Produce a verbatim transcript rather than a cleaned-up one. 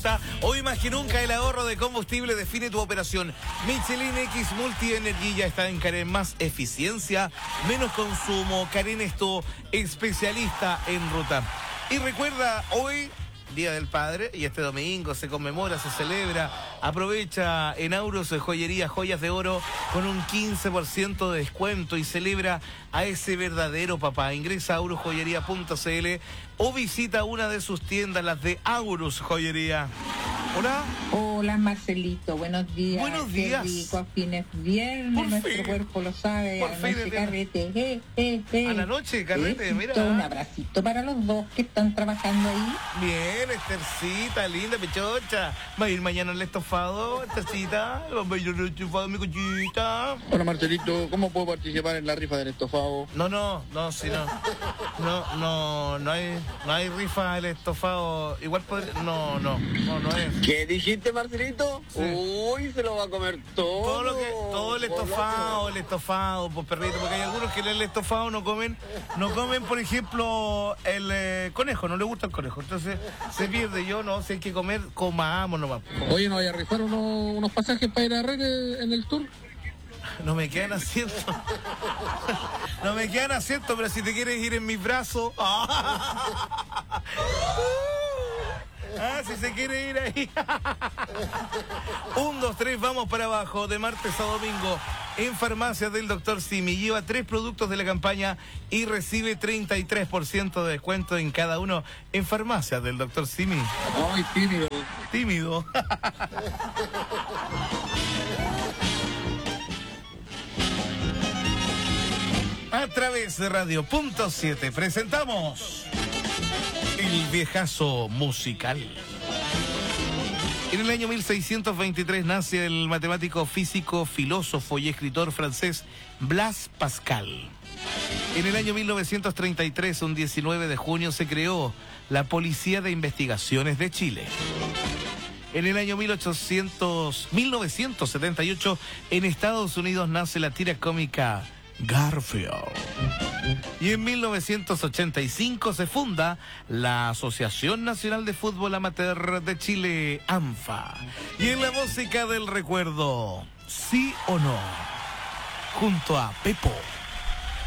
gusta. Hoy más que nunca el ahorro de combustible define tu operación. Michelin X Multi Energy ya está en Carén. Más eficiencia, menos consumo. Carén es tu especialista en ruta. Y recuerda, hoy, Día del Padre, y este domingo se conmemora, se celebra. Aprovecha en Auros Joyería Joyas de Oro con un quince por ciento de descuento y celebra a ese verdadero papá. Ingresa a aurus joyería punto c l o visita una de sus tiendas, las de Aurus Joyería. Hola. Hola, Marcelito, buenos días. Buenos días. Qué rico, a fines viernes, Por nuestro fin. cuerpo lo sabe. Por A la fin, noche de- carrete, eh, eh, eh. A la noche, carrete, Besito, mira. Un abracito para los dos que están trabajando ahí. Bien, Estercita, linda, pechocha. Va a ir mañana al estofado, Estercita. Va a ir al estofado, mi cochita. Hola Marcelito, ¿cómo puedo participar en la rifa del estofado? No, no, no, sí, no. No, no, no hay, no hay rifa el estofado. Igual podría, no, no, no, no es. ¿Qué dijiste Marcelito? Sí. Uy, se lo va a comer todo. Todo lo que, todo el Por estofado, loco. el estofado, pues perrito, porque hay algunos que el estofado no comen, no comen, por ejemplo, el eh, conejo, no le gusta el conejo, entonces se pierde. Yo no, si hay que comer, comamos nomás. Oye, ¿no vaya a rifar unos, unos pasajes para ir a Rennes en el tour? No me quedan asientos. No me quedan asientos, pero si te quieres ir en mis brazos. Ah, si se quiere ir ahí. Un, dos, tres, vamos para abajo. De martes a domingo en Farmacias del doctor Simi. Lleva tres productos de la campaña y recibe treinta y tres por ciento de descuento en cada uno en Farmacias del doctor Simi. Ay, tímido. Tímido. A través de Radio Punto siete presentamos El Viejazo Musical. En el año mil seiscientos veintitrés nace el matemático, físico, filósofo y escritor francés Blaise Pascal. En el año mil novecientos treinta y tres, un diecinueve de junio, se creó la Policía de Investigaciones de Chile. En el año mil ochocientos, mil novecientos setenta y ocho, en Estados Unidos nace la tira cómica Garfield. Y en mil novecientos ochenta y cinco se funda la Asociación Nacional de Fútbol Amateur de Chile, ANFA. Y en la música del recuerdo, Sí o No, junto a Pepo.